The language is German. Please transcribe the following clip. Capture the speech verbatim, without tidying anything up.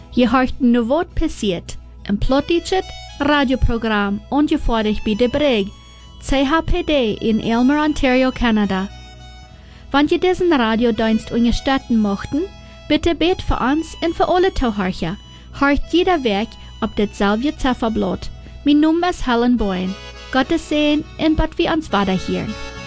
Je hört nu wat passiert. Een plottichet radioprogram ongevorderd bij de Brig, C H P D in Aylmer, Ontario, Canada. Wenn je diesen Radiodienst unterstützen mochten, bitte bet für uns und für alle Zuhörer. Hört jeder Weg auf dasselbe Zifferblatt. Mein Name ist Helen Boyne. Gottes Segen und Gott wir uns weiterhören.